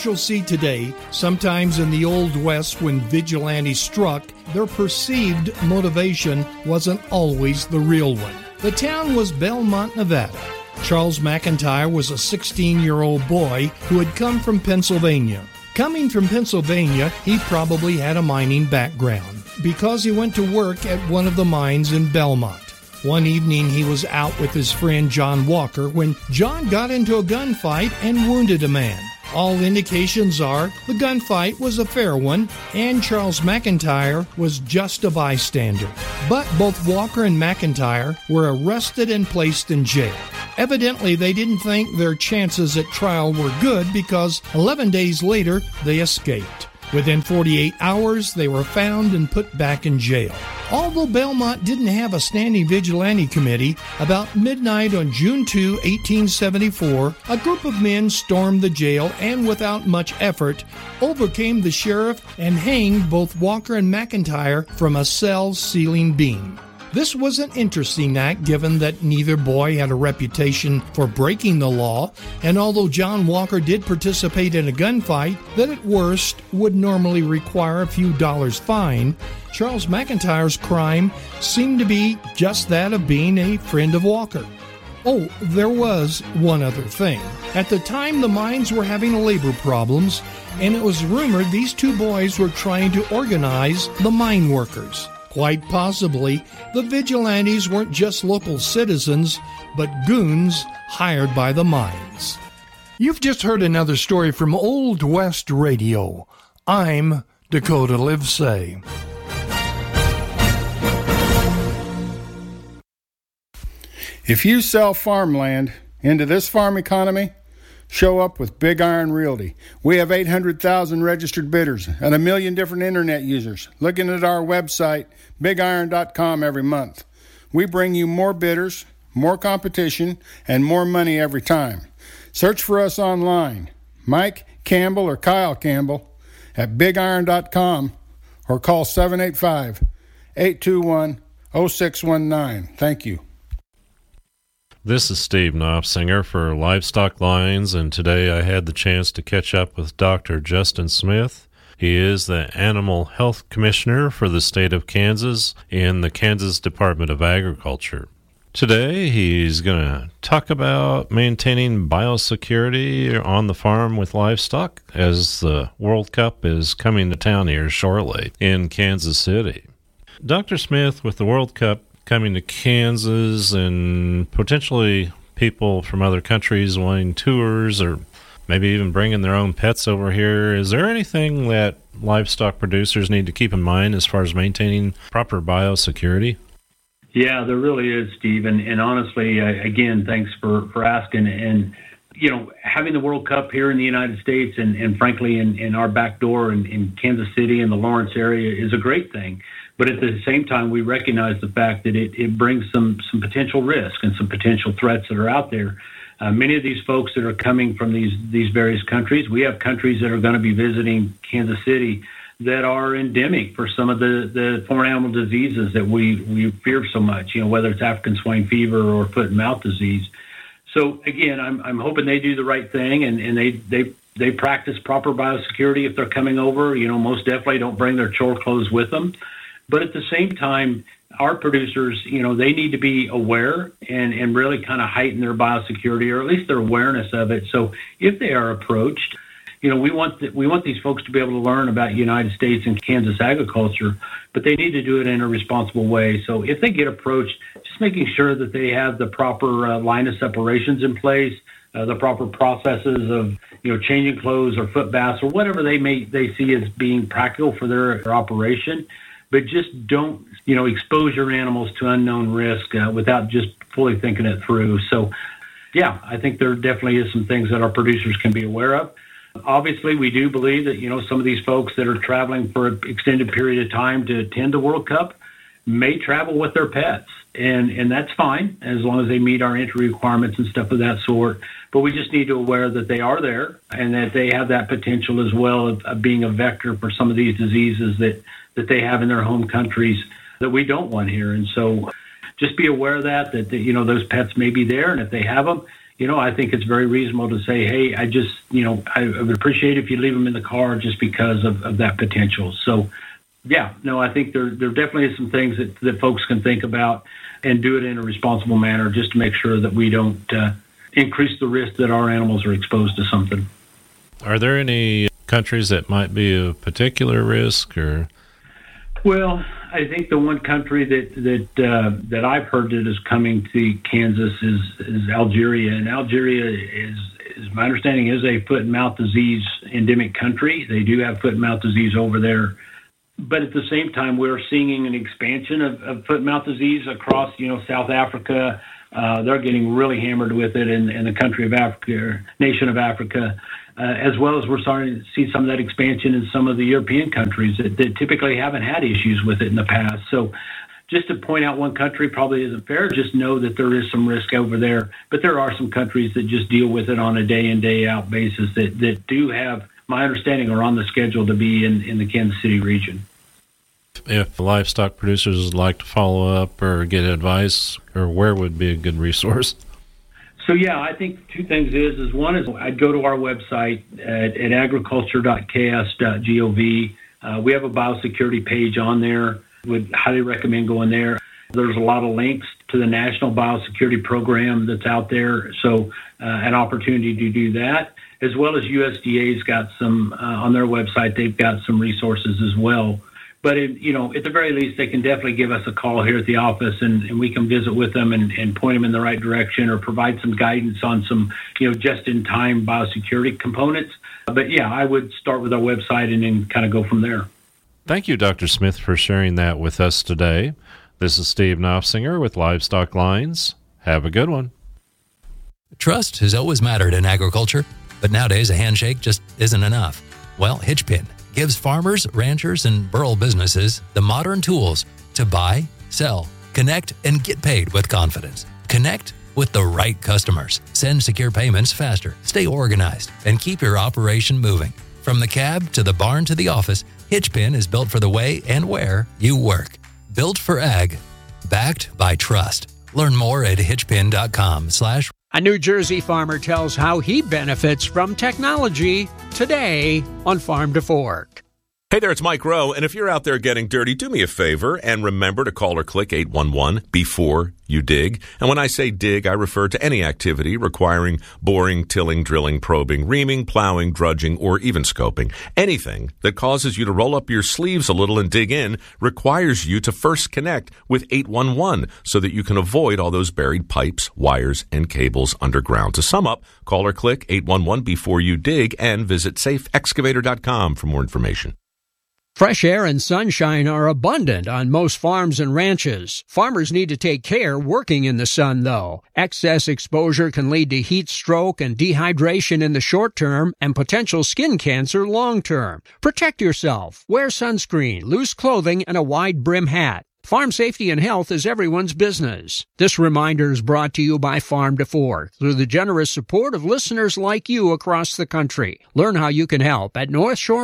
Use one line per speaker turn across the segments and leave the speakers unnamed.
you'll see today, sometimes in the Old West when vigilantes struck, their perceived motivation wasn't always the real one. The town was Belmont, Nevada. Charles McIntyre was a 16-year-old boy who had come from Pennsylvania. Coming from Pennsylvania, he probably had a mining background because he went to work at one of the mines in Belmont. One evening, he was out with his friend John Walker when John got into a gunfight and wounded a man. All indications are the gunfight was a fair one, and Charles McIntyre was just a bystander. But both Walker and McIntyre were arrested and placed in jail. Evidently, they didn't think their chances at trial were good because 11 days later, they escaped. Within 48 hours, they were found and put back in jail. Although Belmont didn't have a standing vigilante committee, about midnight on June 2, 1874, a group of men stormed the jail and, without much effort, overcame the sheriff and hanged both Walker and McIntyre from a cell ceiling beam. This was an interesting act given that neither boy had a reputation for breaking the law, and although John Walker did participate in a gunfight that at worst would normally require a few dollars fine, Charles McIntyre's crime seemed to be just that of being a friend of Walker. Oh, there was one other thing. At the time, the mines were having labor problems, and it was rumored these two boys were trying to organize the mine workers. Quite possibly, the vigilantes weren't just local citizens, but goons hired by the mines. You've just heard another story from Old West Radio. I'm Dakota Livesay.
If you sell farmland into this farm economy, show up with Big Iron Realty. We have 800,000 registered bidders and 1 million different internet users looking at our website, bigiron.com, every month. We bring you more bidders, more competition, and more money every time. Search for us online, Mike Campbell or Kyle Campbell at bigiron.com, or call 785-821-0619. Thank you.
This is Steve Knopfsinger for Livestock Lines, and today I had the chance to catch up with Dr. Justin Smith. He is the Animal Health Commissioner for the state of Kansas in the Kansas Department of Agriculture. Today he's going to talk about maintaining biosecurity on the farm with livestock as the World Cup is coming to town here shortly in Kansas City. Dr. Smith, with the World Cup coming to Kansas and potentially people from other countries wanting tours or maybe even bringing their own pets over here, is there anything that livestock producers need to keep in mind as far as maintaining proper biosecurity?
Yeah, there really is, Steve. And honestly, again, thanks for asking. And, you know, having the World Cup here in the United States and frankly, in our back door in Kansas City and the Lawrence area is a great thing. But at the same time, we recognize the fact that it brings some potential risk and some potential threats that are out there. Many of these folks that are coming from these various countries, we have countries that are going to be visiting Kansas City that are endemic for some of the foreign animal diseases that we fear so much, you know, whether it's African swine fever or foot and mouth disease. So again, I'm hoping they do the right thing and they practice proper biosecurity if they're coming over. You know, most definitely don't bring their chore clothes with them. But at the same time, our producers, you know, they need to be aware and really kind of heighten their biosecurity, or at least their awareness of it. So if they are approached, you know, we want these folks to be able to learn about United States and Kansas agriculture, but they need to do it in a responsible way. So if they get approached, just making sure that they have the proper line of separations in place, the proper processes of, you know, changing clothes or foot baths or whatever they see as being practical for their operation. But just don't, you know, expose your animals to unknown risk without just fully thinking it through. So, yeah, I think there definitely is some things that our producers can be aware of. Obviously, we do believe that, you know, some of these folks that are traveling for an extended period of time to attend the World Cup may travel with their pets. And that's fine as long as they meet our entry requirements and stuff of that sort. But we just need to be aware that they are there and that they have that potential as well of being a vector for some of these diseases that they have in their home countries that we don't want here. And so just be aware of that, you know, those pets may be there. And if they have them, I think it's very reasonable to say, hey, I would appreciate if you leave them in the car just because of that potential. So, I think there definitely is some things that folks can think about and do it in a responsible manner just to make sure that we don't increase the risk that our animals are exposed to something.
Are there any countries that might be a particular risk, or? Well,
I think the one country that I've heard that is coming to Kansas is Algeria, and Algeria is my understanding is a foot and mouth disease endemic country. They do have foot and mouth disease over there, but at the same time, we're seeing an expansion of foot and mouth disease across South Africa. They're getting really hammered with it in the country of Africa, nation of Africa. As well as we're starting to see some of that expansion in some of the European countries that typically haven't had issues with it in the past. So just to point out one country probably isn't fair. Just know that there is some risk over there. But there are some countries that just deal with it on a day in, day out basis that do have, my understanding, are on the schedule to be in the Kansas City region.
If livestock producers would like to follow up or get advice, or where would be a good resource?
So, I think two things is one is I'd go to our website at agriculture.ks.gov. We have a biosecurity page on there. Would highly recommend going there. There's a lot of links to the National Biosecurity Program that's out there, so an opportunity to do that, as well as USDA's got some, on their website, they've got some resources as well. But, at the very least, they can definitely give us a call here at the office, and we can visit with them and point them in the right direction or provide some guidance on some, just-in-time biosecurity components. But, I would start with our website and then kind of go from there.
Thank you, Dr. Smith, for sharing that with us today. This is Steve Knopfsinger with Livestock Lines. Have a good one.
Trust has always mattered in agriculture, but nowadays a handshake just isn't enough. Well, Hitchpin gives farmers, ranchers, and rural businesses the modern tools to buy, sell, connect, and get paid with confidence. Connect with the right customers. Send secure payments faster, stay organized, and keep your operation moving. From the cab to the barn to the office, Hitchpin is built for the way and where you work. Built for ag, backed by trust. Learn more at hitchpin.com/
A New Jersey farmer tells how he benefits from technology today on Farm to Fork.
Hey there, it's Mike Rowe, and if you're out there getting dirty, do me a favor and remember to call or click 811 before you dig. And when I say dig, I refer to any activity requiring boring, tilling, drilling, probing, reaming, plowing, drudging, or even scoping. Anything that causes you to roll up your sleeves a little and dig in requires you to first connect with 811 so that you can avoid all those buried pipes, wires, and cables underground. To sum up, call or click 811 before you dig and visit safeexcavator.com for more information.
Fresh air and sunshine are abundant on most farms and ranches. Farmers need to take care working in the sun, though. Excess exposure can lead to heat stroke and dehydration in the short term and potential skin cancer long term. Protect yourself. Wear sunscreen, loose clothing, and a wide brim hat. Farm safety and health is everyone's business. This reminder is brought to you by Farm to Fork through the generous support of listeners like you across the country. Learn how you can help at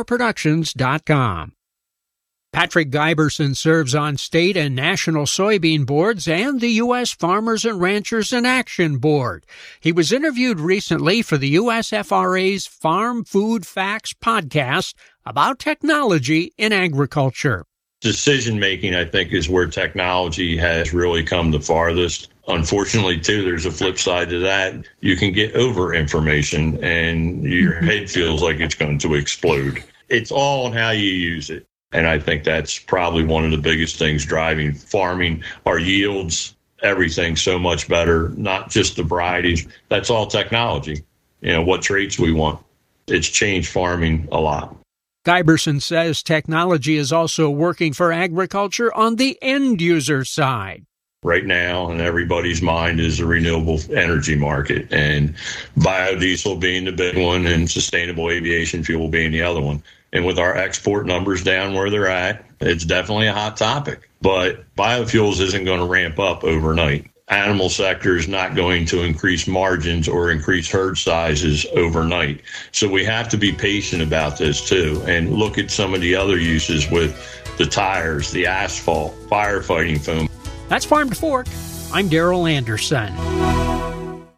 NorthshoreProductions.com. Patrick Guyberson serves on state and national soybean boards and the U.S. Farmers and Ranchers in Action Board. He was interviewed recently for the USFRA's Farm Food Facts podcast about technology in agriculture.
Decision-making, I think, is where technology has really come the farthest. Unfortunately, too, there's a flip side to that. You can get over information and your head feels like it's going to explode. It's all on how you use it. And I think that's probably one of the biggest things driving farming, our yields, everything so much better, not just the varieties. That's all technology. What traits we want. It's changed farming a lot.
Guyberson says technology is also working for agriculture on the end user side.
Right now, in everybody's mind, is the renewable energy market, and biodiesel being the big one and sustainable aviation fuel being the other one. And with our export numbers down where they're at, it's definitely a hot topic. But biofuels isn't going to ramp up overnight. Animal sector is not going to increase margins or increase herd sizes overnight. So we have to be patient about this too and look at some of the other uses with the tires, the asphalt, firefighting foam.
That's Farm to Fork. I'm Darrell Anderson.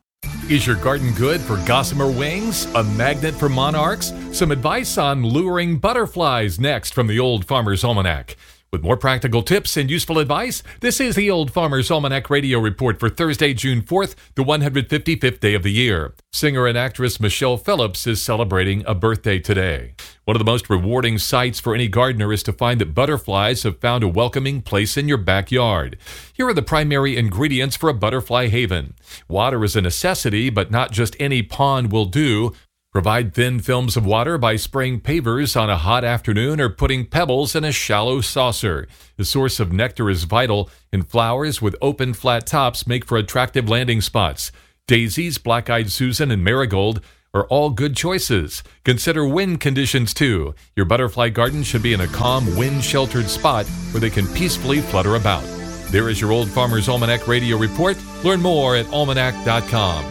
Is your garden good for gossamer wings? A magnet for monarchs? Some advice on luring butterflies next from the Old Farmer's Almanac. With more practical tips and useful advice, this is the Old Farmer's Almanac Radio Report for Thursday, June 4th, the 155th day of the year. Singer and actress Michelle Phillips is celebrating a birthday today. One of the most rewarding sights for any gardener is to find that butterflies have found a welcoming place in your backyard. Here are the primary ingredients for a butterfly haven. Water is a necessity, but not just any pond will do. Provide thin films of water by spraying pavers on a hot afternoon or putting pebbles in a shallow saucer. The source of nectar is vital, and flowers with open, flat tops make for attractive landing spots. Daisies, black-eyed Susan, and marigold are all good choices. Consider wind conditions, too. Your butterfly garden should be in a calm, wind-sheltered spot where they can peacefully flutter about. There is your Old Farmer's Almanac Radio Report. Learn more at almanac.com.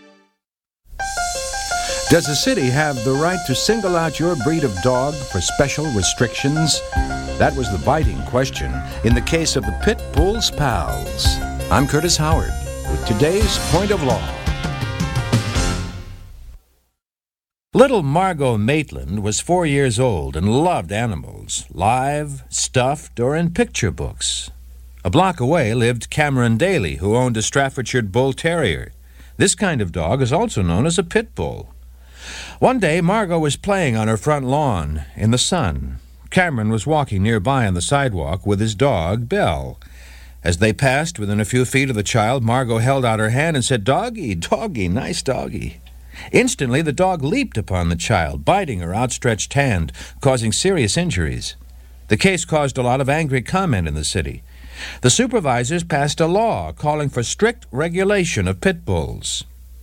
Does the city have the right to single out your breed of dog for special restrictions? That was the biting question in the case of the Pit Bull's Pals. I'm Curtis Howard with today's Point of Law. Little Margot Maitland was 4 years old and loved animals, live, stuffed, or in picture books. A block away lived Cameron Daly, who owned a Staffordshire Bull Terrier. This kind of dog is also known as a pit bull. One day, Margot was playing on her front lawn in the sun. Cameron was walking nearby on the sidewalk with his dog, Belle. As they passed within a few feet of the child, Margot held out her hand and said, "Doggy, doggy, nice doggy." Instantly, the dog leaped upon the child, biting her outstretched hand, causing serious injuries. The case caused a lot of angry comment in the city. The supervisors passed a law calling for strict regulation of pit bulls.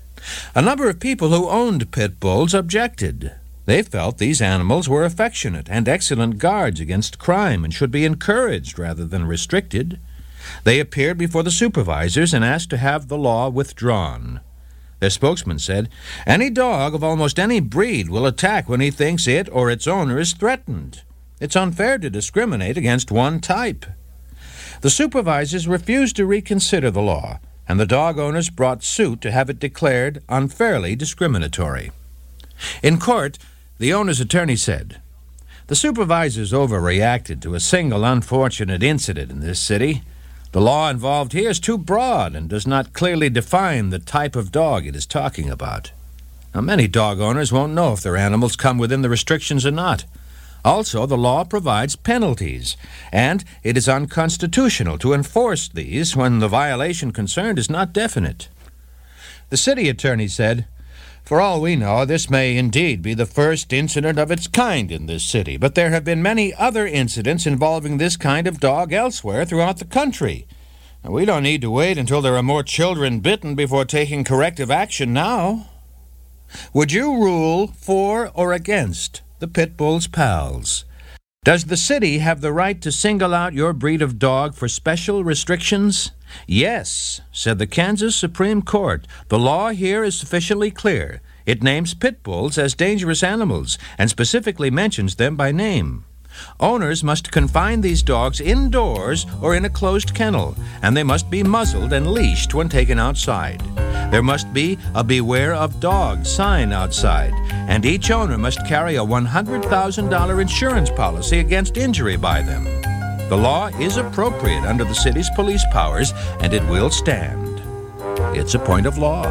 A number of people who owned pit bulls objected. They felt these animals were affectionate and excellent guards against crime and should be encouraged rather than restricted. They appeared before the supervisors and asked to have the law withdrawn. Their spokesman said, "Any dog of almost any breed will attack when he thinks it or its owner is threatened. It's unfair to discriminate against one type." The supervisors refused to reconsider the law, and the dog owners brought suit to have it declared unfairly discriminatory. In court, the owner's attorney said, "The supervisors overreacted to a single unfortunate incident in this city. The law involved here is too broad and does not clearly define the type of dog it is talking about. Now, many dog owners won't know if their animals come within the restrictions or not. Also, the law provides penalties, and it is unconstitutional to enforce these when the violation concerned is not definite." The city attorney said, "For all we know, this may indeed be the first incident of its kind in this city, but there have been many other incidents involving this kind of dog elsewhere throughout the country. Now, we don't need to wait until there are more children bitten before taking corrective action now. Would you rule for or against the Pit Bull's Pals? Does the city have the right to single out your breed of dog for special restrictions? Yes, said the Kansas Supreme Court. The law here is sufficiently clear. It names pit bulls as dangerous animals and specifically mentions them by name. Owners must confine these dogs indoors or in a closed kennel, and they must be muzzled and leashed when taken outside. There must be a Beware of Dogs sign outside, and each owner must carry a $100,000 insurance policy against injury by them. The law is appropriate under the city's police powers, and it will stand. It's a point of law."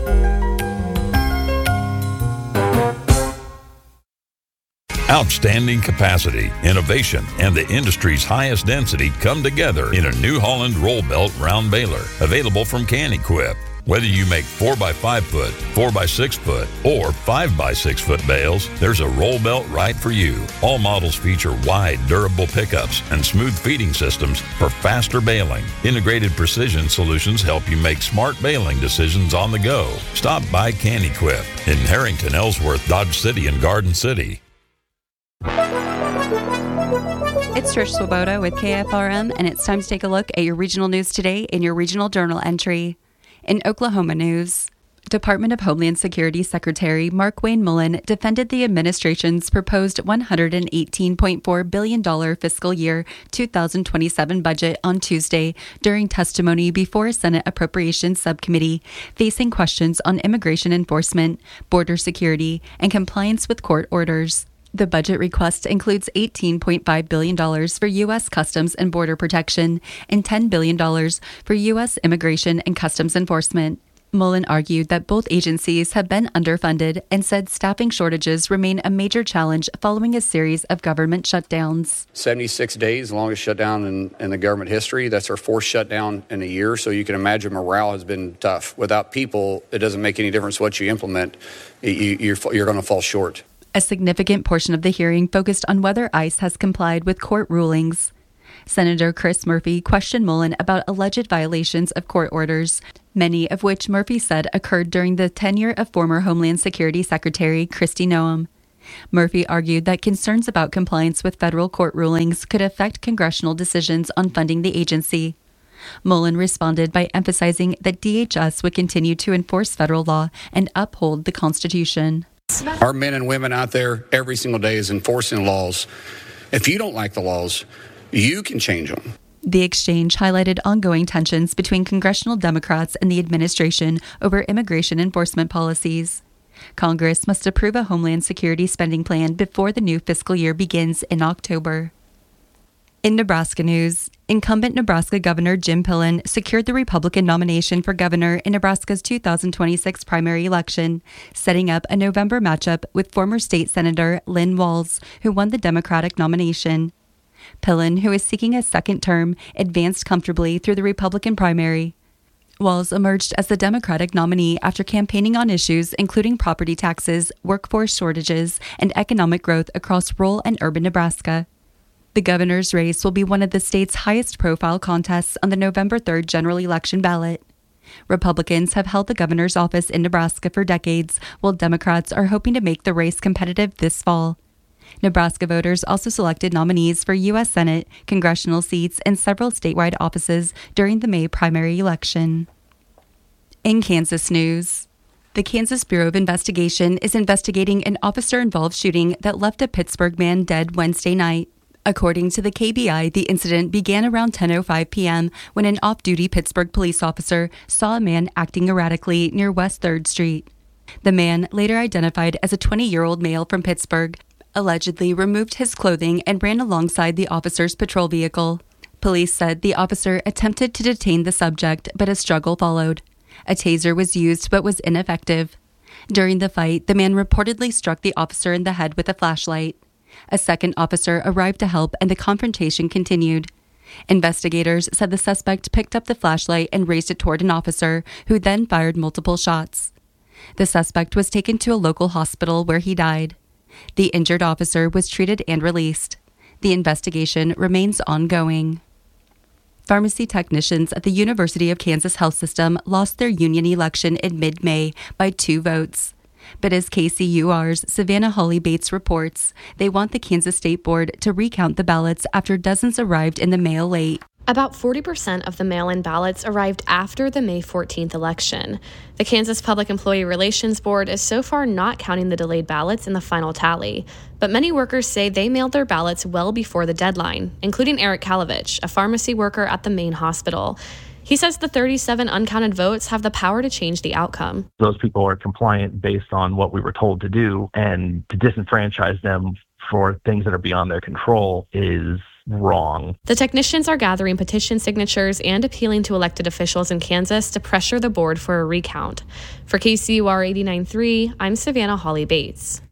Outstanding capacity, innovation, and the industry's highest density come together in a New Holland roll belt round baler, available from Can-Equip. Whether you make 4x5 foot, 4x6 foot, or 5x6 foot bales, there's a roll belt right for you. All models feature wide, durable pickups and smooth feeding systems for faster baling. Integrated precision solutions help you make smart baling decisions on the go. Stop by Can-Equip in Harrington, Ellsworth, Dodge City, and Garden City.
It's Trish Swoboda with KFRM, and it's time to take a look at your regional news today in your regional journal entry. In Oklahoma news, Department of Homeland Security Secretary Mark Wayne Mullen defended the administration's proposed $118.4 billion fiscal year 2027 budget on Tuesday during testimony before a Senate Appropriations Subcommittee, facing questions on immigration enforcement, border security, and compliance with court orders. The budget request includes $18.5 billion for U.S. Customs and Border Protection and $10 billion for U.S. Immigration and Customs Enforcement. Mullen argued that both agencies have been underfunded and said staffing shortages remain a major challenge following a series of government shutdowns.
76 days, the longest shutdown in the government history. That's our fourth shutdown in a year, so you can imagine morale has been tough. Without people, it doesn't make any difference what you implement. You're going to fall short.
A significant portion of the hearing focused on whether ICE has complied with court rulings. Senator Chris Murphy questioned Mullen about alleged violations of court orders, many of which Murphy said occurred during the tenure of former Homeland Security Secretary Kristi Noem. Murphy argued that concerns about compliance with federal court rulings could affect congressional decisions on funding the agency. Mullen responded by emphasizing that DHS would continue to enforce federal law and uphold the Constitution.
Our men and women out there every single day is enforcing laws. If you don't like the laws, you can change them.
The exchange highlighted ongoing tensions between congressional Democrats and the administration over immigration enforcement policies. Congress must approve a Homeland Security spending plan before the new fiscal year begins in October. In Nebraska news, incumbent Nebraska Governor Jim Pillen secured the Republican nomination for governor in Nebraska's 2026 primary election, setting up a November matchup with former state Senator Lynn Walz, who won the Democratic nomination. Pillen, who is seeking a second term, advanced comfortably through the Republican primary. Walz emerged as the Democratic nominee after campaigning on issues including property taxes, workforce shortages, and economic growth across rural and urban Nebraska. The governor's race will be one of the state's highest-profile contests on the November 3rd general election ballot. Republicans have held the governor's office in Nebraska for decades, while Democrats are hoping to make the race competitive this fall. Nebraska voters also selected nominees for U.S. Senate, congressional seats, and several statewide offices during the May primary election. In Kansas news, the Kansas Bureau of Investigation is investigating an officer-involved shooting that left a Pittsburgh man dead Wednesday night. According to the KBI, the incident began around 10:05 p.m. when an off-duty Pittsburgh police officer saw a man acting erratically near West 3rd Street. The man, later identified as a 20-year-old male from Pittsburgh, allegedly removed his clothing and ran alongside the officer's patrol vehicle. Police said the officer attempted to detain the subject, but a struggle followed. A taser was used but was ineffective. During the fight, the man reportedly struck the officer in the head with a flashlight. A second officer arrived to help and the confrontation continued. Investigators said the suspect picked up the flashlight and raised it toward an officer, who then fired multiple shots. The suspect was taken to a local hospital where he died. The injured officer was treated and released. The investigation remains ongoing. Pharmacy technicians at the University of Kansas Health System lost their union election in mid-May by 2 votes. But as KCUR's Savannah Holly Bates reports, they want the Kansas State Board to recount the ballots after dozens arrived in the mail late.
About 40% of the mail-in ballots arrived after the May 14th election. The Kansas Public Employee Relations Board is so far not counting the delayed ballots in the final tally, but many workers say they mailed their ballots well before the deadline, including Eric Kalovich, a pharmacy worker at the Maine hospital. He says the 37 uncounted votes have the power to change the outcome.
Those people are compliant based on what we were told to do, and to disenfranchise them for things that are beyond their control is wrong.
The technicians are gathering petition signatures and appealing to elected officials in Kansas to pressure the board for a recount. For KCUR 89.3, I'm Savannah Holly Bates.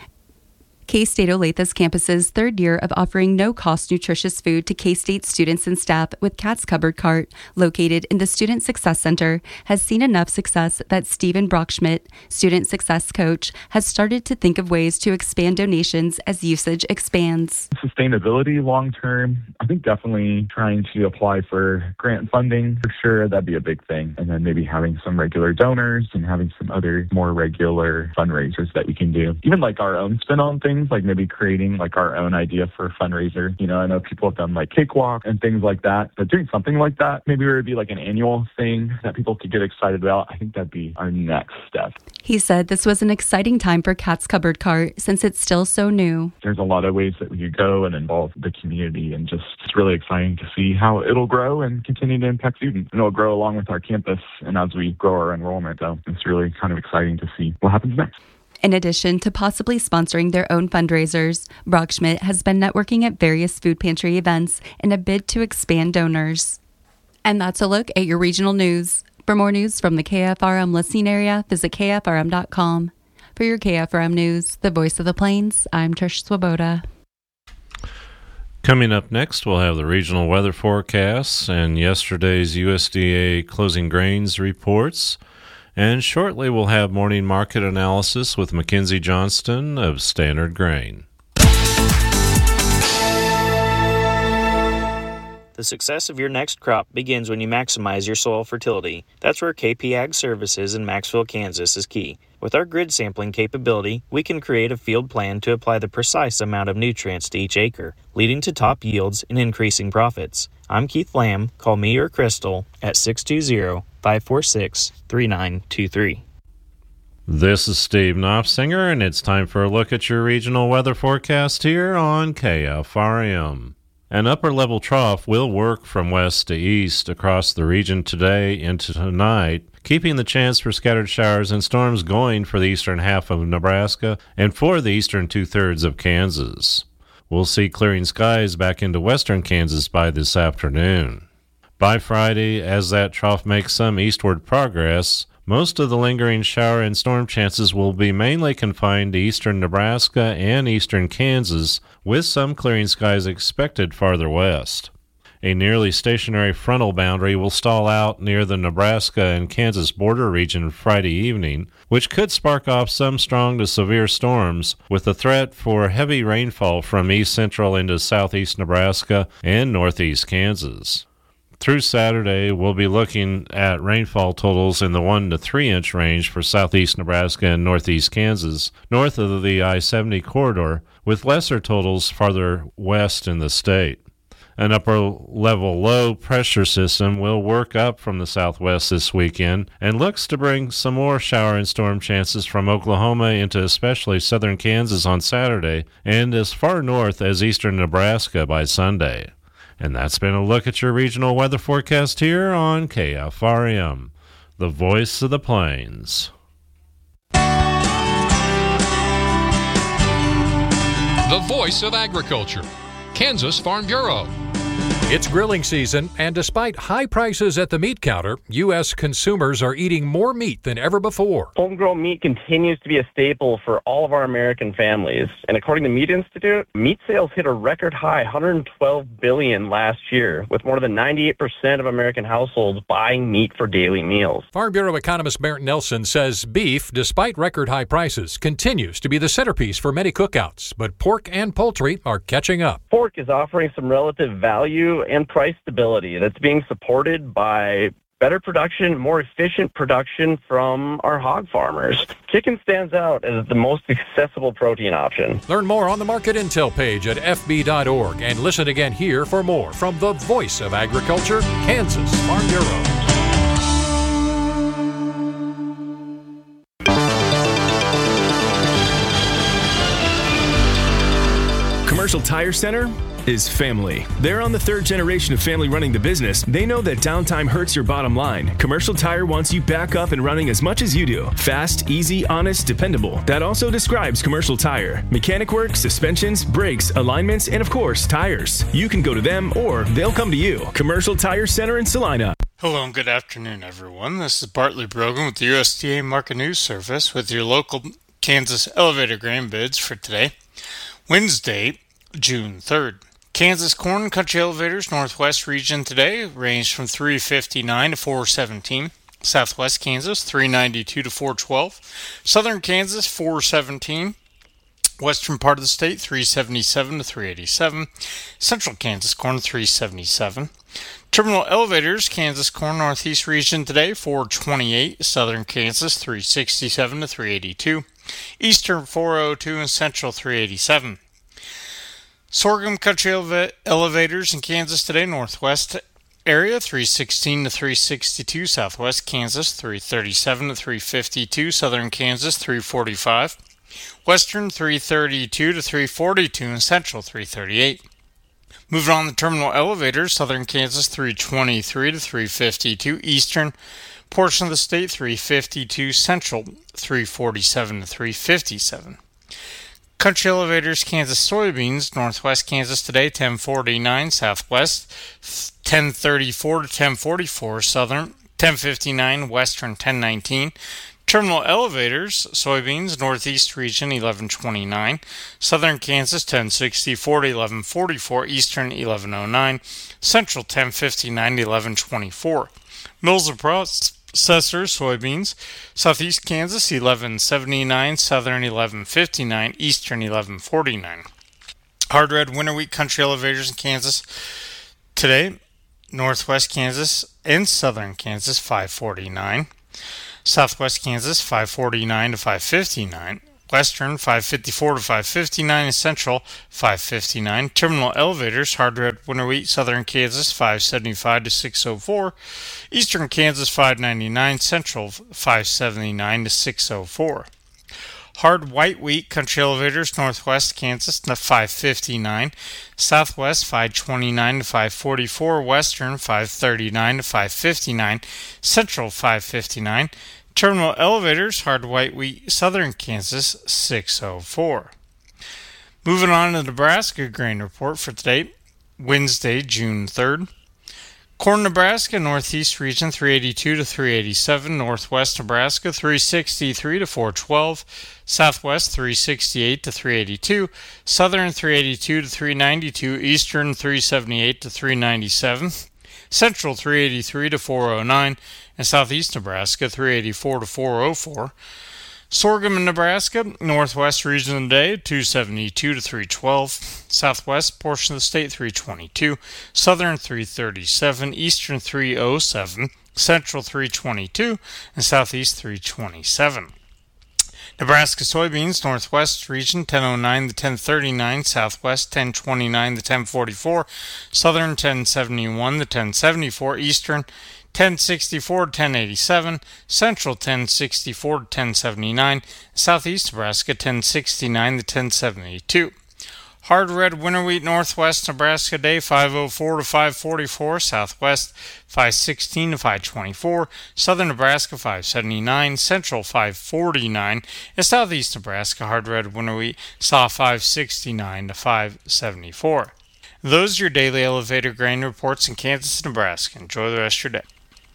K-State Olathe's campus's third year of offering no-cost nutritious food to K-State students and staff with Cat's Cupboard Cart, located in the Student Success Center, has seen enough success that Stephen Brockschmidt, student success coach, has started to think of ways to expand donations as usage expands.
Sustainability long-term, I think definitely trying to apply for grant funding, for sure, that'd be a big thing. And then maybe having some regular donors and having some other more regular fundraisers that we can do. Even like our own spin on things. things, like maybe creating like our own idea for a fundraiser. You know, I know people have done like cakewalk and things like that, but doing something like that, maybe it would be like an annual thing that people could get excited about. I think that'd be our next step.
He said this was an exciting time for Cat's Cupboard Cart since it's still so new.
There's a lot of ways that we could go and involve the community, and just it's really exciting to see how it'll grow and continue to impact students. And it'll grow along with our campus and as we grow our enrollment. So it's really kind of exciting to see what happens next.
In addition to possibly sponsoring their own fundraisers, Brockschmidt has been networking at various food pantry events in a bid to expand donors. And that's a look at your regional news. For more news from the KFRM listening area, visit KFRM.com. For your KFRM News, the voice of the Plains, I'm Trish Swoboda.
Coming up next, we'll have the regional weather forecasts and yesterday's USDA closing grains reports. And shortly, we'll have morning market analysis with Mackenzie Johnston of Standard Grain.
The success of your next crop begins when you maximize your soil fertility. That's where KP Ag Services in Maxville, Kansas is key. With our grid sampling capability, we can create a field plan to apply the precise amount of nutrients to each acre, leading to top yields and increasing profits. I'm Keith Lamb. Call me or Crystal at 620-546-3923.
This is Steve Knopfsinger, and it's time for a look at your regional weather forecast here on KFRM. An upper-level trough will work from west to east across the region today into tonight, keeping the chance for scattered showers and storms going for the eastern half of Nebraska and for the eastern two-thirds of Kansas. We'll see clearing skies back into western Kansas by this afternoon. By Friday, as that trough makes some eastward progress, most of the lingering shower and storm chances will be mainly confined to eastern Nebraska and eastern Kansas, with some clearing skies expected farther west. A nearly stationary frontal boundary will stall out near the Nebraska and Kansas border region Friday evening, which could spark off some strong to severe storms, with a threat for heavy rainfall from east central into southeast Nebraska and northeast Kansas. Through Saturday, we'll be looking at rainfall totals in the 1 to 3 inch range for southeast Nebraska and northeast Kansas, north of the I-70 corridor, with lesser totals farther west in the state. An upper-level low-pressure system will work up from the southwest this weekend and looks to bring some more shower and storm chances from Oklahoma into especially southern Kansas on Saturday and as far north as eastern Nebraska by Sunday. And that's been a look at your regional weather forecast here on KFRM, the voice of the plains.
The voice of agriculture, Kansas Farm Bureau.
It's grilling season, and despite high prices at the meat counter, U.S. consumers are eating more meat than ever before.
Homegrown meat continues to be a staple for all of our American families. And according to Meat Institute, meat sales hit a record high, $112 billion last year, with more than 98% of American households buying meat for daily meals.
Farm Bureau economist Barrett Nelson says beef, despite record high prices, continues to be the centerpiece for many cookouts, but pork and poultry are catching up.
Pork is offering some relative value and price stability that's being supported by better production, more efficient production from our hog farmers. Chicken stands out as the most accessible protein option.
Learn more on the Market Intel page at fb.org and listen again here for more from the voice of agriculture, Kansas Farm Bureau.
Commercial Tire Center is family. They're on the third generation of family running the business. They know that downtime hurts your bottom line. Commercial Tire wants you back up and running as much as you do. Fast, easy, honest, dependable. That also describes Commercial Tire. Mechanic work, suspensions, brakes, alignments, and of course, tires. You can go to them or they'll come to you. Commercial Tire Center in Salina.
Hello and good afternoon, everyone. This is Bartley Brogan with the USDA Market News Service with your local Kansas elevator grain bids for today, Wednesday, June 3rd. Kansas corn country elevators northwest region today ranged from 359 to 417. Southwest Kansas 392 to 412. Southern Kansas 417. Western part of the state 377 to 387. Central Kansas corn 377. Terminal elevators Kansas corn northeast region today 428. Southern Kansas 367 to 382. Eastern 402, and Central 387. Sorghum Country Elevators in Kansas today, northwest area 316 to 362, southwest Kansas 337 to 352, southern Kansas 345, western 332 to 342, and central 338. Moving on to terminal elevators, southern Kansas 323 to 352, eastern portion of the state 352, central 347 to 357. Country elevators, Kansas soybeans, northwest Kansas today 1049, southwest 1034 to 1044, southern 1059, western 1019. Terminal elevators, soybeans, northeast region 1129, southern Kansas 1064 to 1144, eastern 1109, central 1059 to 1124. Mills and processors, soybeans, southeast Kansas 1179, southern 1159, eastern 1149. Hard red winter wheat country elevators in Kansas today, northwest Kansas and southern Kansas 549. Southwest Kansas 549 to 559, western 554 to 559, and central 559. Terminal elevators, hard red winter wheat, southern Kansas 575 to 604, eastern Kansas 599, central 579 to 604. Hard white wheat country elevators, northwest Kansas 559, southwest 529 to 544, western 539 to 559, central 559. Terminal elevators, hard white wheat, southern Kansas 604. Moving on to the Nebraska grain report for today, Wednesday, June 3rd. Corn, Nebraska, northeast region 382 to 387, northwest Nebraska 363 to 412, southwest 368 to 382, southern 382 to 392, eastern 378 to 397, central 383 to 409, and southeast Nebraska 384 to 404. Sorghum in Nebraska, northwest region today, 272 to 312, southwest portion of the state, 322, southern 337, eastern 307, central 322, and southeast 327. Nebraska soybeans, northwest region, 1009 to 1039, southwest 1029 to 1044, southern 1071 to 1074, eastern 1064 to 1087, central 1064 to 1079, southeast Nebraska 1069 to 1072. Hard red winter wheat, northwest Nebraska day 504 to 544, southwest 516 to 524, southern Nebraska 579, central 549, and southeast Nebraska hard red winter wheat saw 569 to 574. Those are your daily elevator grain reports in Kansas, Nebraska. Enjoy the rest of your day.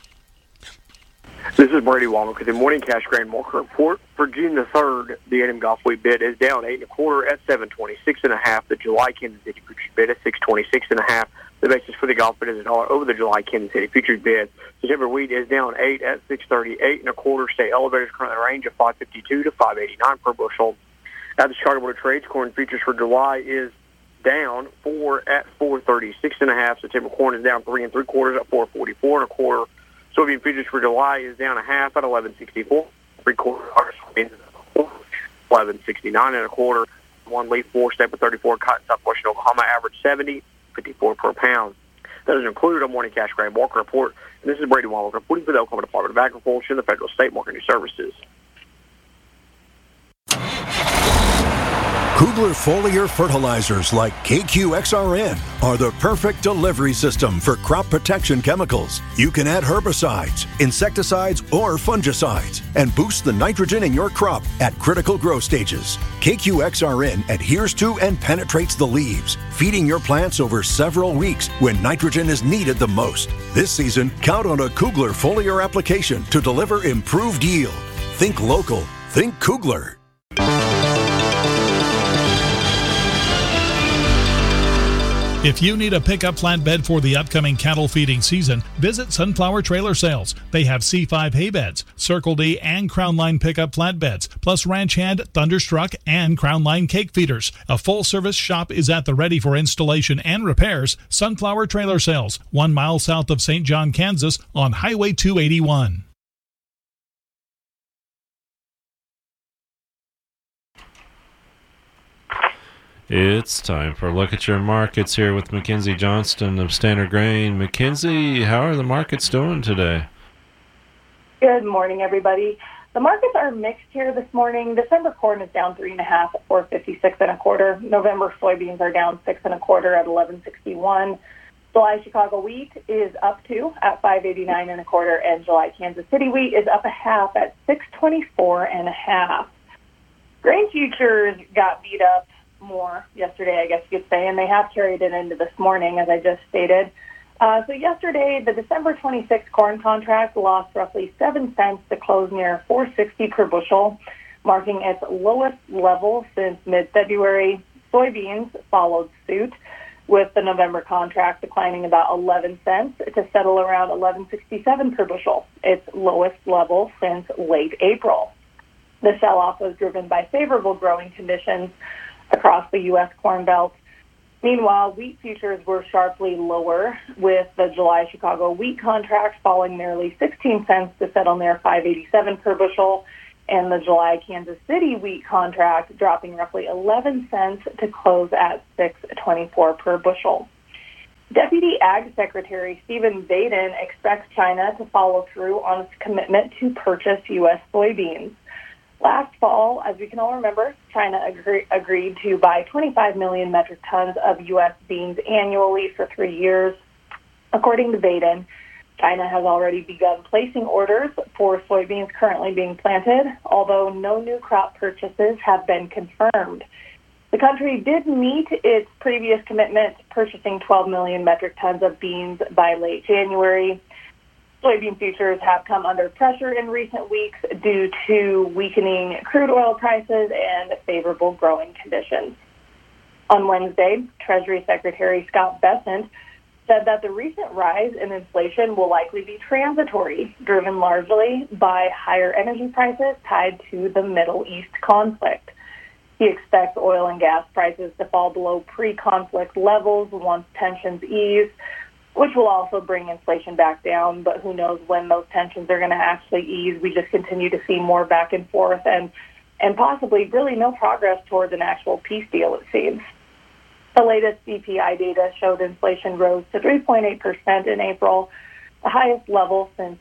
This is Brady Womack with the Morning Cash Grain Market Report. For June the 3rd, the A&M Golf Wheat bid is down 8 1/4 at 726.5. The July Kansas City futures bid is 626.5. The basis for the golf bid is $1 over the July Kansas City futures bid. September wheat is down 8 at 638 1/4. State elevators currently in the range of 552 to 589 per bushel. At the Chicago Board of Trade, corn futures for July is down 4 at 436.5. September corn is down 3 3/4 at 444 1/4. Soybean futures for July is down 1/2 at 1164. 3/4 soybeans 1169 1/4. 1 leaf 4 step at 34. Cotton Southwestern Oklahoma average 70.54 per pound. That is included on Morning Cash Grain Market Report. And this is Brady Womack reporting for the Oklahoma Department of Agriculture and the Federal State Marketing Services.
Kugler foliar fertilizers like KQXRN are the perfect delivery system for crop protection chemicals. You can add herbicides, insecticides, or fungicides and boost the nitrogen in your crop at critical growth stages. KQXRN adheres to and penetrates the leaves, feeding your plants over several weeks when nitrogen is needed the most. This season, count on a Kugler foliar application to deliver improved yield. Think local. Think Kugler.
If you need a pickup flatbed for the upcoming cattle feeding season, visit Sunflower Trailer Sales. They have C5 hay beds, Circle D and Crown Line pickup flatbeds, plus Ranch Hand, Thunderstruck, and Crown Line cake feeders. A full-service shop is at the ready for installation and repairs. Sunflower Trailer Sales, 1 mile south of St. John, Kansas, on Highway 281.
It's time for a look at your markets here with Mackenzie Johnston of Standard Grain. Mackenzie, how are the markets doing today?
Good morning, everybody. The markets are mixed here this morning. December corn is down 3.5 at $4.5625. November soybeans are down 6.25 at $11.61. July Chicago wheat is up 2 at $5.8925, and July Kansas City wheat is up 0.5 at $6.24.5. Grain futures got beat up more yesterday, I guess you could say, and they have carried it into this morning, as I just stated. So yesterday, the December 26th corn contract lost roughly 7 cents to close near $4.60 per bushel, marking its lowest level since mid-February. Soybeans followed suit, with the November contract declining about 11 cents to settle around $11.67 per bushel, its lowest level since late April. The sell-off was driven by favorable growing conditions across the U.S. Corn Belt. Meanwhile, wheat futures were sharply lower, with the July Chicago wheat contract falling nearly 16 cents to settle near $5.87 per bushel, and the July Kansas City wheat contract dropping roughly 11 cents to close at $6.24 per bushel. Deputy Ag Secretary Stephen Baden expects China to follow through on its commitment to purchase U.S. soybeans. Last fall, as we can all remember, China agreed to buy 25 million metric tons of U.S. beans annually for 3 years. According to Baden, China has already begun placing orders for soybeans currently being planted, although no new crop purchases have been confirmed. The country did meet its previous commitment, purchasing 12 million metric tons of beans by late January. Soybean futures have come under pressure in recent weeks due to weakening crude oil prices and favorable growing conditions. On Wednesday, Treasury Secretary Scott Bessent said that the recent rise in inflation will likely be transitory, driven largely by higher energy prices tied to the Middle East conflict. He expects oil and gas prices to fall below pre-conflict levels once tensions ease, which will also bring inflation back down, but who knows when those tensions are going to actually ease. We just continue to see more back and forth and possibly really no progress towards an actual peace deal, it seems. The latest CPI data showed inflation rose to 3.8% in April, the highest level since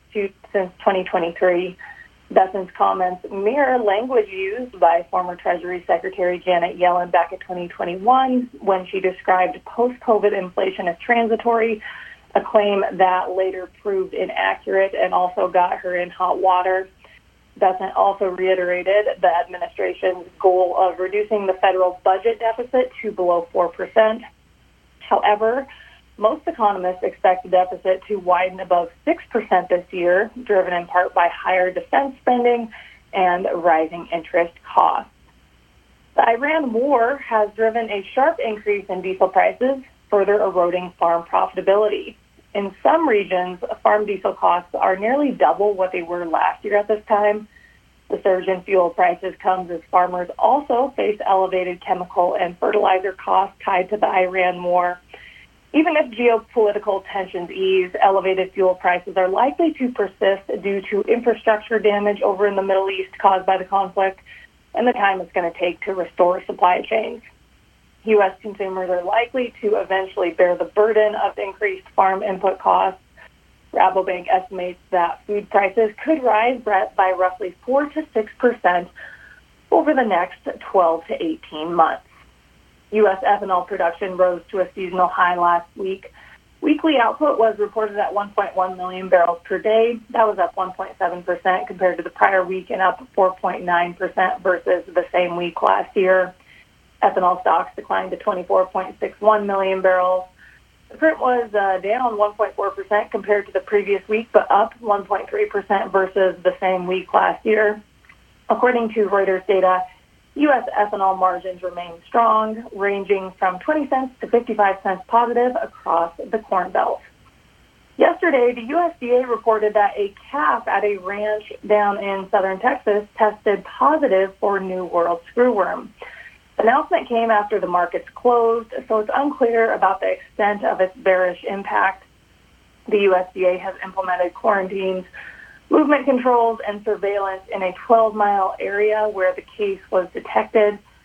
2023. Bessent's comments mirror language used by former Treasury Secretary Janet Yellen back in 2021 when she described post-COVID inflation as transitory, a claim that later proved inaccurate and also got her in hot water. Bessent also reiterated the administration's goal of reducing the federal budget deficit to below 4%. However, most economists expect the deficit to widen above 6% this year, driven in part by higher defense spending and rising interest costs. The Iran war has driven a sharp increase in diesel prices, further eroding farm profitability. In some regions, farm diesel costs are nearly double what they were last year at this time. The surge in fuel prices comes as farmers also face elevated chemical and fertilizer costs tied to the Iran war. Even if geopolitical tensions ease, elevated fuel prices are likely to persist due to infrastructure damage over in the Middle East caused by the conflict and the time it's going to take to restore supply chains. U.S. consumers are likely to eventually bear the burden of increased farm input costs. Rabobank estimates that food prices could rise by roughly 4 to 6% over the next 12 to 18 months. U.S. ethanol production rose to a seasonal high last week. Weekly output was reported at 1.1 million barrels per day. That was up 1.7% compared to the prior week and up 4.9% versus the same week last year. Ethanol stocks declined to 24.61 million barrels. The print was down 1.4% compared to the previous week, but up 1.3% versus the same week last year. According to Reuters data, U.S. ethanol margins remain strong, ranging from 20 cents to 55 cents positive across the Corn Belt. Yesterday, the USDA reported that a calf at a ranch down in southern Texas tested positive for New World screwworm. The announcement came after the markets closed, so it's unclear about the extent of its bearish impact. The USDA has implemented quarantines, movement controls, and surveillance in a 12-mile area where the case was detected.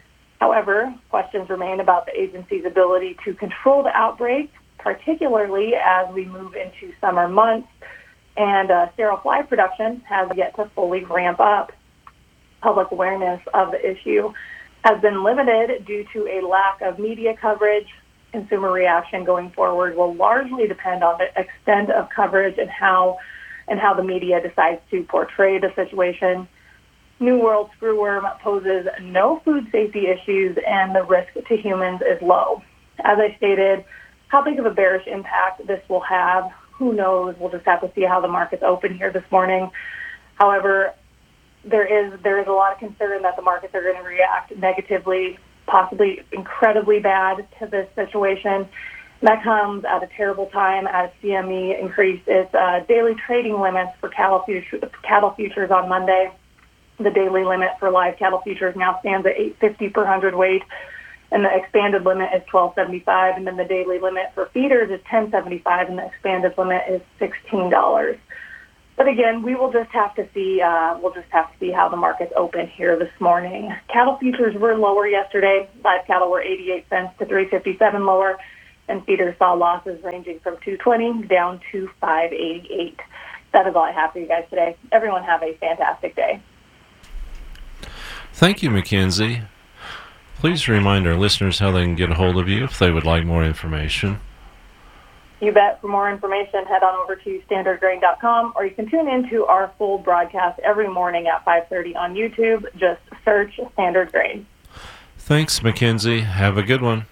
However, questions remain about the agency's ability to control the outbreak, particularly as we move into summer months, and sterile fly production has yet to fully ramp up. Public awareness of the issue has been limited due to a lack of media coverage. Consumer reaction going forward will largely depend on the extent of coverage and how the media decides to portray the situation. New World screwworm poses no food safety issues, and the risk to humans is low. As I stated, how big of a bearish impact this will have, who knows? We'll just have to see how the markets open here this morning. However, there is a lot of concern that the markets are going to react negatively, possibly incredibly bad to this situation. That comes at a terrible time as CME increased its daily trading limits for cattle futures on Monday. The daily limit for live cattle futures now stands at $8.50 per hundredweight, and the expanded limit is $12.75, and then the daily limit for feeders is $10.75, and the expanded limit is $16. But again, we will just have to see. We'll just have to see how the markets open here this morning. Cattle futures were lower yesterday. Live cattle were 88 cents to 357 lower, and feeders saw losses ranging from 220 down to 588. That is all I have for you guys today. Everyone have a fantastic day.
Thank you, Mackenzie. Please remind our listeners how they can get a hold of you if they would like more information.
You bet. For more information, head on over to standardgrain.com, or you can tune into our full broadcast every morning at 5:30 on YouTube. Just search Standard Grain.
Thanks, Mackenzie. Have a good one.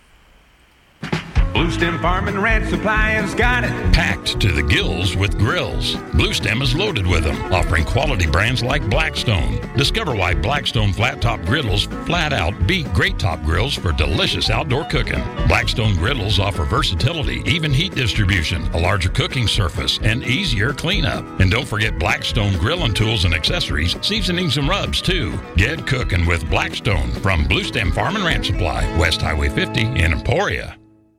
Bluestem Farm and Ranch Supply has got it.
Packed to the gills with grills. Bluestem is loaded with them, offering quality brands like Blackstone. Discover why Blackstone flat top griddles flat out beat great top grills for delicious outdoor cooking. Blackstone griddles offer versatility, even heat distribution, a larger cooking surface, and easier cleanup. And don't forget Blackstone grilling tools and accessories, seasonings and rubs too. Get cooking with Blackstone from Bluestem Farm and Ranch Supply, West Highway 50 in Emporia.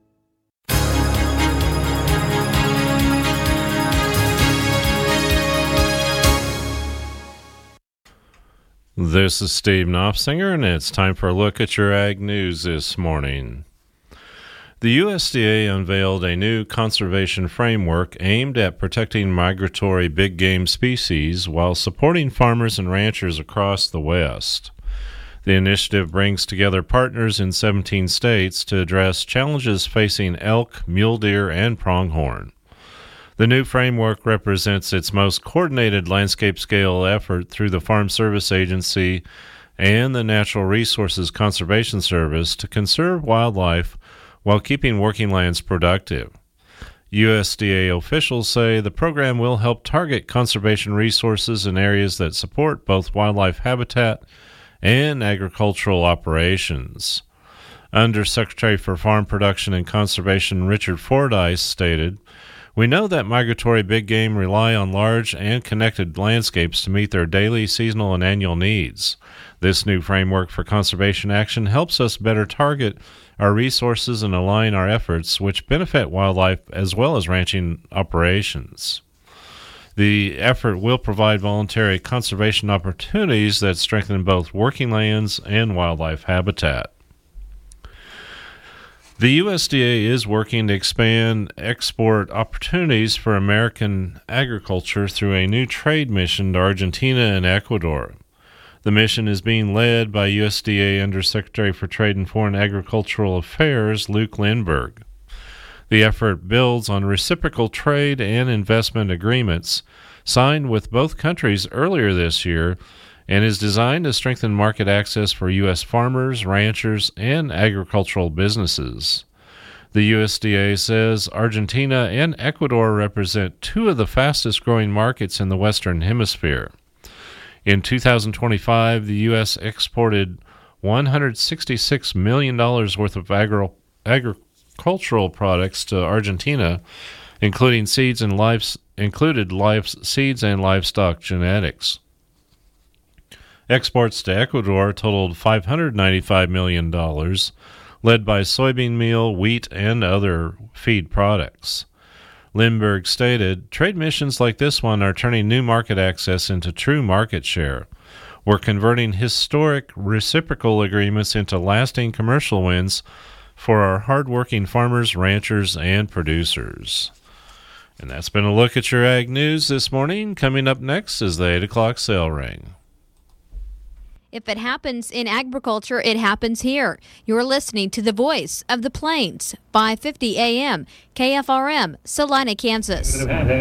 This is Steve Knopfsinger, and it's time for a look at your ag news this morning. The USDA unveiled a new conservation framework aimed at protecting migratory big game species while supporting farmers and ranchers across the West. The initiative brings together partners in 17 states to address challenges facing elk, mule deer, and pronghorn. The new framework represents its most coordinated landscape-scale effort through the Farm Service Agency and the Natural Resources Conservation Service to conserve wildlife while keeping working lands productive. USDA officials say the program will help target conservation resources in areas that support both wildlife habitat and agricultural operations. Undersecretary for Farm Production and Conservation Richard Fordyce stated, "We know that migratory big game rely on large and connected landscapes to meet their daily, seasonal, and annual needs. This new framework for conservation action helps us better target our resources and align our efforts, which benefit wildlife as well as ranching operations. The effort will provide voluntary conservation opportunities that strengthen both working lands and wildlife habitat." The USDA is working to expand export opportunities for American agriculture through a new trade mission to Argentina and Ecuador. The mission is being led by USDA Undersecretary for Trade and Foreign Agricultural Affairs, Luke Lindberg. The effort builds on reciprocal trade and investment agreements signed with both countries earlier this year and is designed to strengthen market access for U.S. farmers, ranchers, and agricultural businesses. The USDA says Argentina and Ecuador represent two of the fastest-growing markets in the Western Hemisphere. In 2025, the U.S. exported $166 million worth of agricultural products to Argentina, including seeds and seeds and livestock genetics. Exports to Ecuador totaled $595 million, led by soybean meal, wheat, and other feed products. Lindberg stated, "Trade missions like this one are turning new market access into true market share. We're converting historic reciprocal agreements into lasting commercial wins for our hardworking farmers, ranchers, and producers. And that's been a look at your ag news this morning. Coming up next is the 8 o'clock sale ring.
If it happens in agriculture, it happens here. You're listening to the Voice of the Plains, 550 AM, KFRM, Salina, Kansas.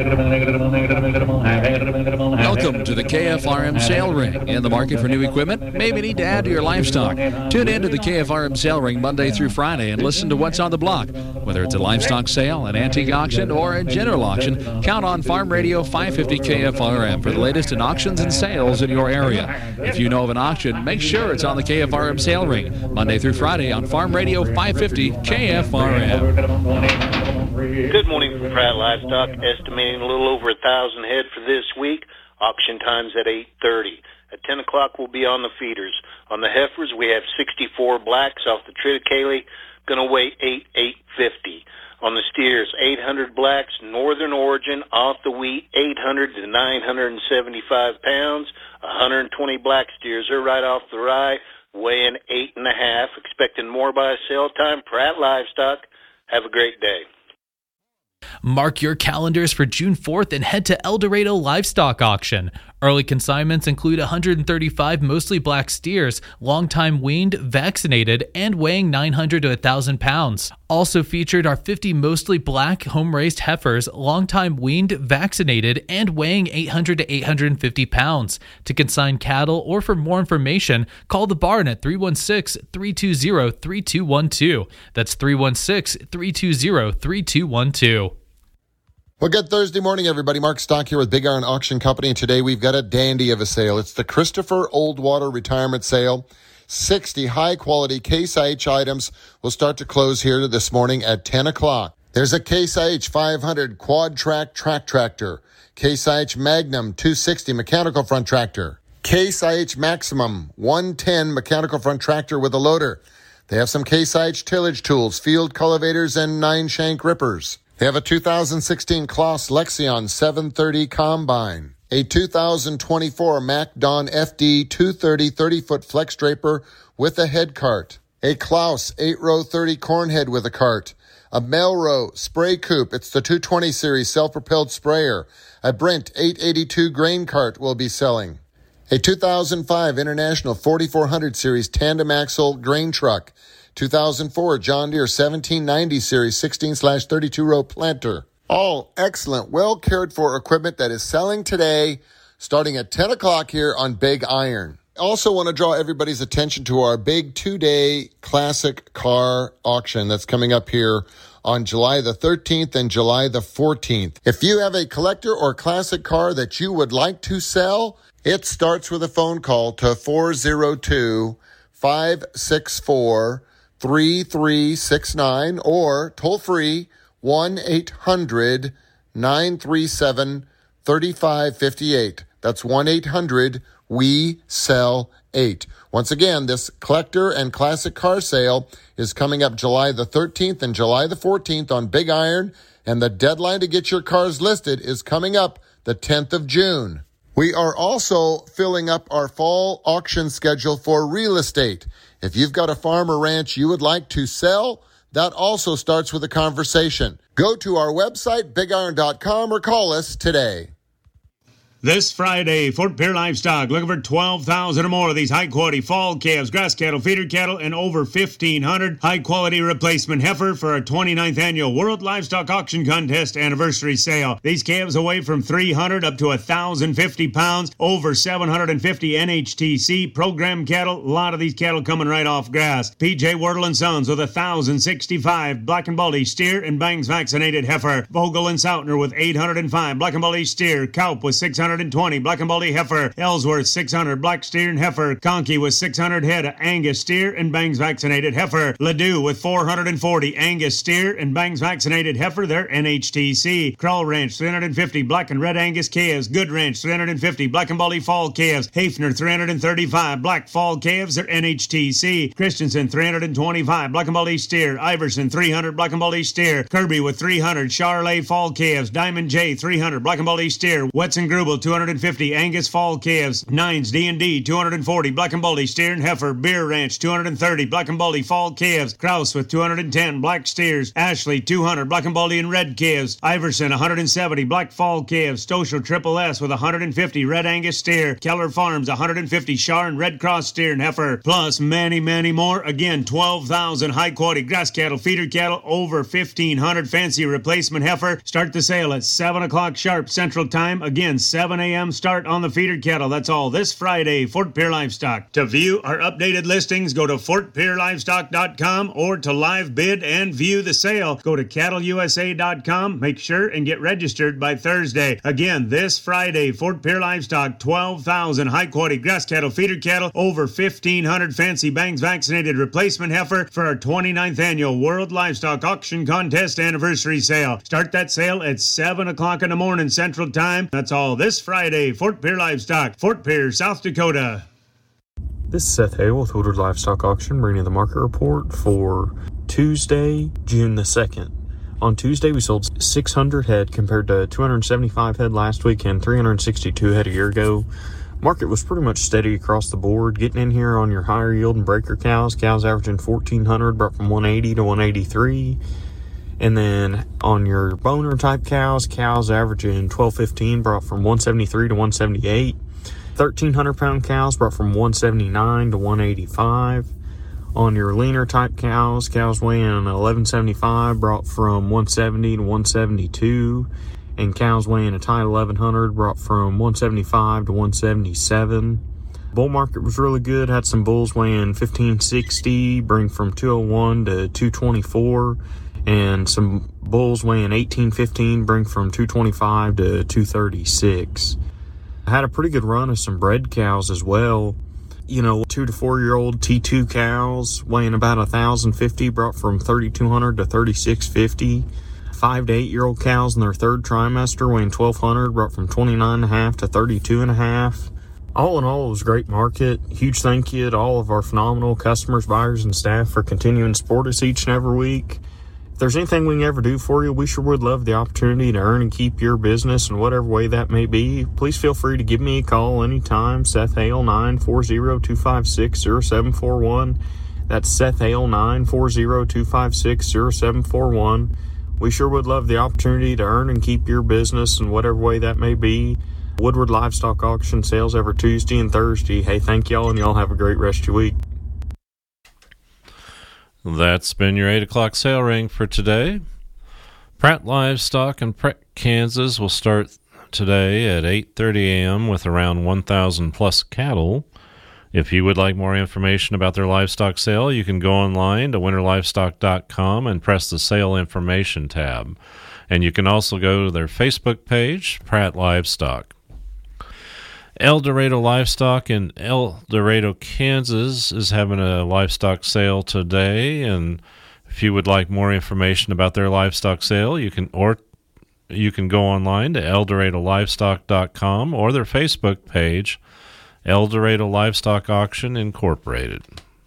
Welcome to the KFRM Sale Ring. In the market for new equipment? Maybe need to add to your livestock. Tune in to the KFRM Sale Ring Monday through Friday and listen to what's on the block. Whether it's a livestock sale, an antique auction, or a general auction, count on Farm Radio 550 KFRM for the latest in auctions and sales in your area. If you know of an auction, make sure it's on the KFRM Sale Ring, Monday through Friday on Farm Radio 550 KFRM.
Good morning from Pratt Livestock, estimating a little over 1,000 head for this week. Auction time's at 8:30. At 10 o'clock, we'll be on the feeders. On the heifers, we have 64 blacks off the Triticale, going to weigh 850. On the steers, 800 blacks, northern origin, off the wheat, 800 to 975 pounds. 120 black steers are right off the rye, weighing 8.5. Expecting more by sale time. Pratt Livestock. Have a great day.
Mark your calendars for June 4th and head to El Dorado Livestock Auction. Early consignments include 135 mostly black steers, long-time weaned, vaccinated, and weighing 900 to 1,000 pounds. Also featured are 50 mostly black home-raised heifers, long-time weaned, vaccinated, and weighing 800 to 850 pounds. To consign cattle or for more information, call the barn at 316-320-3212. That's 316-320-3212.
Well, good Thursday morning, everybody. Mark Stock here with Big Iron Auction Company, and today we've got a dandy of a sale. It's the Christopher Oldwater Retirement Sale. 60 high-quality Case IH items will start to close here this morning at 10 o'clock. There's a Case IH 500 quad-track track tractor, Case IH Magnum 260 mechanical front tractor, Case IH Maximum 110 mechanical front tractor with a loader. They have some Case IH tillage tools, field cultivators, and 9-shank rippers. They have a 2016 Claas Lexion 730 combine, a 2024 MacDon FD 230 30-foot flex draper with a head cart, a Klaus 8-row 30 corn head with a cart, a Melrow spray coupe, it's the 220 series self-propelled sprayer, a Brent 882 grain cart will be selling, a 2005 International 4400 series tandem axle grain truck, 2004 John Deere 1790 series 16/32 row planter. All excellent, well cared for equipment that is selling today, starting at 10 o'clock here on Big Iron. Also want to draw everybody's attention to our big 2-day classic car auction that's coming up here on July the 13th and July the 14th. If you have a collector or classic car that you would like to sell, it starts with a phone call to 402-564-3369 or toll free 1-800-937-3558. That's 1-800-WE-SELL-8. Once again, this collector and classic car sale is coming up July the 13th and July the 14th on Big Iron, and the deadline to get your cars listed is coming up the 10th of June. We are also filling up our fall auction schedule for real estate. If you've got a farm or ranch you would like to sell, that also starts with a conversation. Go to our website, bigiron.com, or call us today.
This Friday, Fort Pierre Livestock looking for 12,000 or more of these high-quality fall calves, grass cattle, feeder cattle, and over 1,500 high-quality replacement heifer for our 29th annual World Livestock Auction Contest anniversary sale. These calves will weigh from 300 up to 1,050 pounds, over 750 NHTC program cattle. A lot of these cattle coming right off grass. PJ Wardle & Sons with 1,065 Black and Baldy steer and bangs vaccinated heifer. Vogel and Sautner with 805 Black and Baldy steer. Kaup with 620 Black and Baldy heifer. Ellsworth 600 black steer and heifer. Conkey with 600 head of Angus steer and bangs vaccinated heifer. Ladue with 440 Angus steer and bangs vaccinated heifer. They're NHTC. Krull Ranch 350 black and red Angus calves. Good Ranch 350 black and Baldy fall calves. Hafner 335 black fall calves. They're NHTC. Christensen 325 black and Baldy steer. Iverson 300 black and Baldy steer. Kirby with 300 Charolais fall calves. Diamond J 300 black and Baldy steer. Wetson Grubel 250. Angus fall calves, 9s D&D 240. Black and Baldy steer and heifer. Beer Ranch 230. Black and Baldy fall calves. Kraus with 210. Black steers. Ashley 200. Black and Baldy and red calves. Iverson 170. Black fall calves. Stossel Triple S with 150. Red Angus steer. Keller Farms 150. Shar and Red Cross steer and heifer. Plus many, many more. Again, 12,000 high quality grass cattle, feeder cattle, over 1,500 fancy replacement heifer. Start the sale at 7 o'clock sharp Central Time. Again, 7 a.m. start on the feeder cattle. That's all this Friday, Fort Pierre Livestock. To view our updated listings, go to FortPierreLivestock.com, or to live bid and view the sale, go to CattleUSA.com. Make sure and get registered by Thursday. Again, this Friday, Fort Pierre Livestock, 12,000 high quality grass cattle, feeder cattle, over 1,500 fancy bangs vaccinated replacement heifer for our 29th annual World Livestock Auction Contest Anniversary Sale. Start that sale at 7 o'clock in the morning Central Time. That's all this Friday, Fort Pierre Livestock, Fort Pierre, South Dakota.
This is Seth Hale with Woodward Livestock Auction, bringing you the market report for Tuesday, June the 2nd. On Tuesday, we sold 600 head compared to 275 head last week and 362 head a year ago. Market was pretty much steady across the board. Getting in here on your higher yield and breaker cows averaging 1,400, brought from 180 to 183. And then on your boner type cows averaging 1,215, brought from 173 to 178. 1,300 pound cows brought from 179 to 185. On your leaner type cows weighing 1,175, brought from 170 to 172. And cows weighing a tight 1,100 brought from 175 to 177. Bull market was really good. Had some bulls weighing 1,560, bring from 201 to 224. And some bulls weighing 1,815, bring from 225 to 236. I had a pretty good run of some bred cows as well. 2 to 4 year old T2 cows weighing about 1,050, brought from 3,200 to 3,650. 5 to 8 year old cows in their third trimester weighing 1,200, brought from 29.5 to 32.5. All in all, it was a great market. Huge thank you to all of our phenomenal customers, buyers, and staff for continuing to support us each and every week. If there's anything we can ever do for you, we sure would love the opportunity to earn and keep your business in whatever way that may be. Please feel free to give me a call anytime. Seth Hale, 940-256-0741. That's Seth Hale, 940-256-0741. We sure would love the opportunity to earn and keep your business in whatever way that may be. Woodward Livestock Auction sales every Tuesday and Thursday. Hey, thank y'all, and y'all have a great rest of your week.
That's been your 8 o'clock sale ring for today. Pratt Livestock in Pratt, Kansas will start today at 8:30 a.m. with around 1,000 plus cattle. If you would like more information about their livestock sale, you can go online to winterlivestock.com and press the Sale Information tab. And you can also go to their Facebook page, Pratt Livestock. El Dorado Livestock in El Dorado, Kansas is having a livestock sale today. And if you would like more information about their livestock sale, you can go online to eldoradolivestock.com or their Facebook page, El Dorado Livestock Auction Incorporated.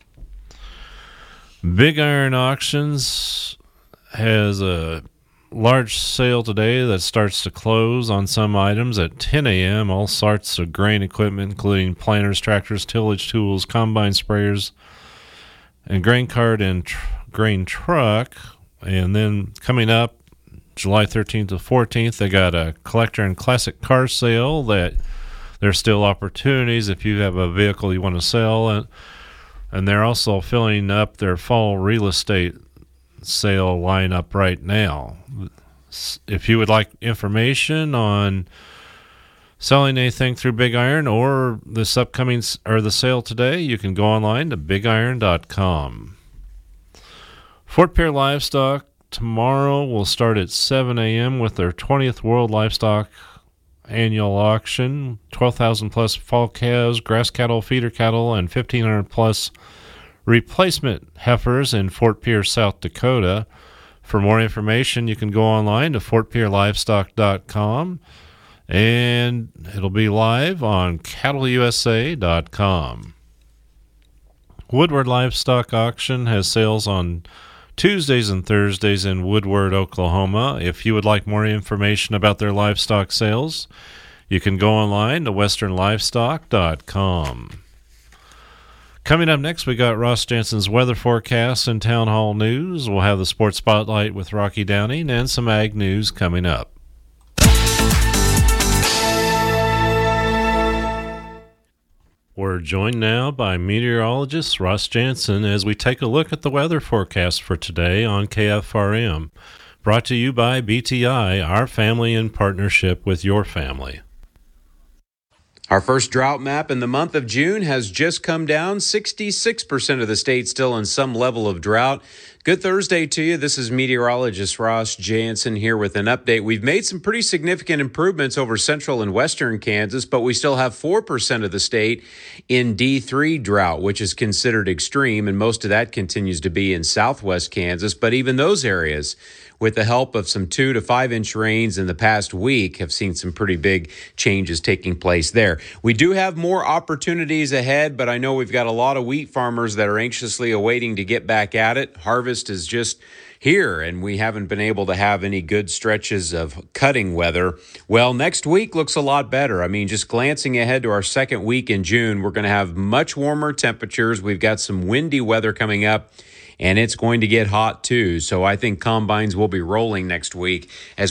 Big Iron Auctions has a large sale today that starts to close on some items at 10 a.m. All sorts of grain equipment, including planters, tractors, tillage tools, combine sprayers, and grain cart and grain truck. And then coming up July 13th to 14th, they got a collector and classic car sale that there's still opportunities if you have a vehicle you want to sell. And they're also filling up their fall real estate sale lineup right now. If you would like information on selling anything through Big Iron or this upcoming or the sale today, you can go online to bigiron.com. Fort Pierre Livestock tomorrow will start at 7 a.m. with their 20th World Livestock Annual Auction. 12,000 plus fall calves, grass cattle, feeder cattle, and 1,500 plus replacement heifers in Fort Pierre, South Dakota. For more information, you can go online to fortpierrelivestock.com, and it'll be live on cattleusa.com. Woodward Livestock Auction has sales on Tuesdays and Thursdays in Woodward, Oklahoma. If you would like more information about their livestock sales, You can go online to westernlivestock.com. Coming up next, we got Ross Jansen's weather forecast and town hall news. We'll have the sports spotlight with Rocky Downing and some ag news coming up. We're joined now by meteorologist Ross Jansen as we take a look at the weather forecast for today on KFRM. Brought to you by BTI, our family in partnership with your family.
Our first drought map in the month of June has just come down. 66% of the state still in some level of drought. Good Thursday to you. This is meteorologist Ross Jansen here with an update. We've made some pretty significant improvements over central and western Kansas, but we still have 4% of the state in D3 drought, which is considered extreme, and most of that continues to be in southwest Kansas. But even those areas, with the help of some 2 to 5 inch rains in the past week, have seen some pretty big changes taking place there. We do have more opportunities ahead, but I know we've got a lot of wheat farmers that are anxiously awaiting to get back at it. Harvest is just here, and we haven't been able to have any good stretches of cutting weather. Well, next week looks a lot better. I mean, just glancing ahead to our second week in June, we're going to have much warmer temperatures. We've got some windy weather coming up, and it's going to get hot too. So I think combines will be rolling next week as